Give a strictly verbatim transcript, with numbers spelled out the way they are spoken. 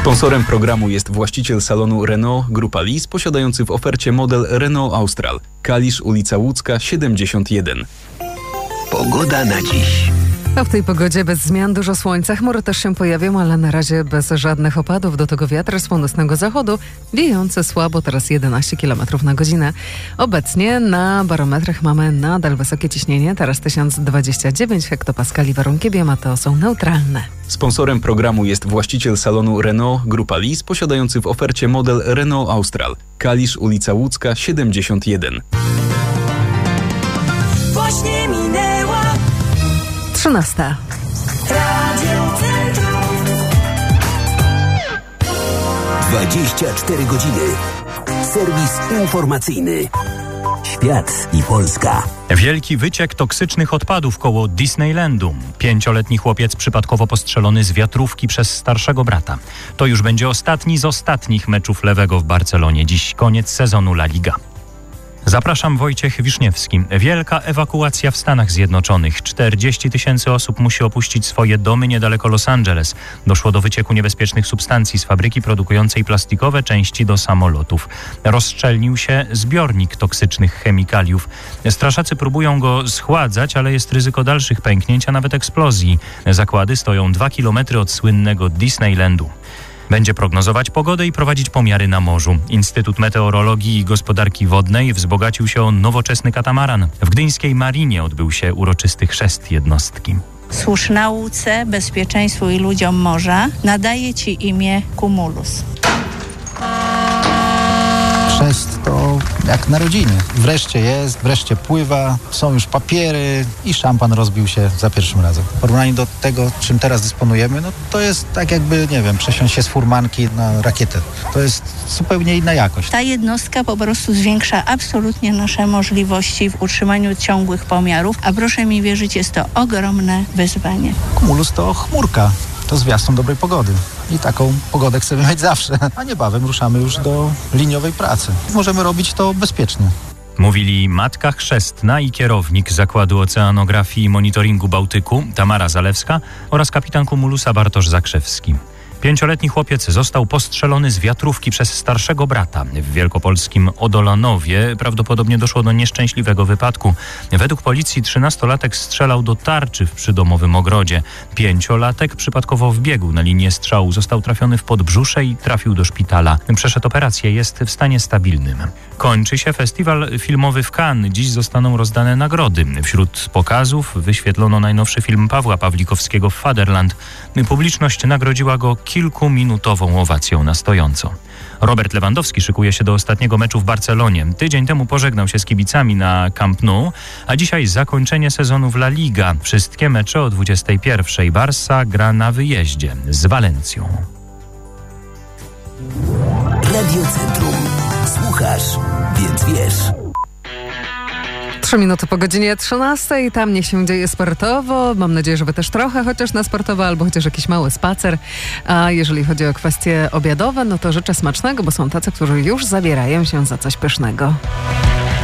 Sponsorem programu jest właściciel salonu Renault Grupa Lis, posiadający w ofercie model Renault Austral. Kalisz, ulica Łódzka, siedemdziesiąt jeden. Pogoda na dziś. A w tej pogodzie bez zmian, dużo słońca, chmury też się pojawią, ale na razie bez żadnych opadów. Do tego wiatr z północnego zachodu, wiejący słabo, teraz jedenaście kilometrów na godzinę. Obecnie na barometrach mamy nadal wysokie ciśnienie, teraz tysiąc dwadzieścia dziewięć hektopaskali. Warunki biometeo są neutralne. Sponsorem programu jest właściciel salonu Renault Grupa Lis, posiadający w ofercie model Renault Austral. Kalisz, ulica Łódzka, siedemdziesiąt jeden. Właśnie minęła trzynasta. Radio Centrum. dwadzieścia cztery godziny. Serwis informacyjny. Świat i Polska. Wielki wyciek toksycznych odpadów koło Disneylandu. Pięcioletni chłopiec przypadkowo postrzelony z wiatrówki przez starszego brata. To już będzie ostatni z ostatnich meczów lewego w Barcelonie. Dziś koniec sezonu La Liga. Zapraszam, Wojciech Wiszniewski. Wielka ewakuacja w Stanach Zjednoczonych. czterdzieści tysięcy osób musi opuścić swoje domy niedaleko Los Angeles. Doszło do wycieku niebezpiecznych substancji z fabryki produkującej plastikowe części do samolotów. Rozszczelnił się zbiornik toksycznych chemikaliów. Strażacy próbują go schładzać, ale jest ryzyko dalszych pęknięć, a nawet eksplozji. Zakłady stoją dwa kilometry od słynnego Disneylandu. Będzie prognozować pogodę i prowadzić pomiary na morzu. Instytut Meteorologii i Gospodarki Wodnej wzbogacił się o nowoczesny katamaran. W gdyńskiej Marinie odbył się uroczysty chrzest jednostki. Służ nauce, bezpieczeństwu i ludziom morza nadaje ci imię Cumulus. Chrzest to jak narodziny. Wreszcie jest, wreszcie pływa, są już papiery i szampan rozbił się za pierwszym razem. W porównaniu do tego, czym teraz dysponujemy, no to jest tak jakby, nie wiem, przesiąść się z furmanki na rakietę. To jest zupełnie inna jakość. Ta jednostka po prostu zwiększa absolutnie nasze możliwości w utrzymaniu ciągłych pomiarów, a proszę mi wierzyć, jest to ogromne wyzwanie. Cumulus to chmurka. To zwiastun dobrej pogody. I taką pogodę chcemy mieć zawsze. A niebawem ruszamy już do liniowej pracy. Możemy robić to bezpiecznie. Mówili matka chrzestna i kierownik Zakładu Oceanografii i Monitoringu Bałtyku Tamara Zalewska oraz kapitan Cumulusa Bartosz Zakrzewski. Pięcioletni chłopiec został postrzelony z wiatrówki przez starszego brata. W wielkopolskim Odolanowie prawdopodobnie doszło do nieszczęśliwego wypadku. Według policji trzynastolatek strzelał do tarczy w przydomowym ogrodzie. Pięciolatek przypadkowo wbiegł na linię strzału. Został trafiony w podbrzusze i trafił do szpitala. Przeszedł operację, jest w stanie stabilnym. Kończy się festiwal filmowy w Cannes. Dziś zostaną rozdane nagrody. Wśród pokazów wyświetlono najnowszy film Pawła Pawlikowskiego Fatherland. Publiczność nagrodziła go kilkuminutową owacją na stojąco. Robert Lewandowski szykuje się do ostatniego meczu w Barcelonie. Tydzień temu pożegnał się z kibicami na Camp Nou, a dzisiaj zakończenie sezonu w La Liga. Wszystkie mecze o dwudziestej pierwszej. Barsa gra na wyjeździe z Walencją. Radio Centrum. Słuchasz, więc wiesz. Trzy minuty po godzinie trzynastej. Tam niech się dzieje sportowo. Mam nadzieję, że wy też trochę, chociaż na sportowo, albo chociaż jakiś mały spacer. A jeżeli chodzi o kwestie obiadowe, no to życzę smacznego, bo są tacy, którzy już zabierają się za coś pysznego.